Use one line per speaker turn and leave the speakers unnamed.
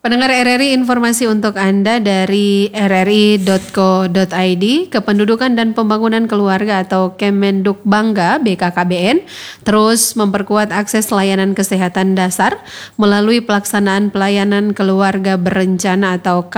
Pendengar RRI, informasi untuk Anda dari rri.co.id. Kependudukan dan Pembangunan Keluarga atau Kemendukbangga BKKBN terus memperkuat akses layanan kesehatan dasar melalui pelaksanaan pelayanan keluarga berencana atau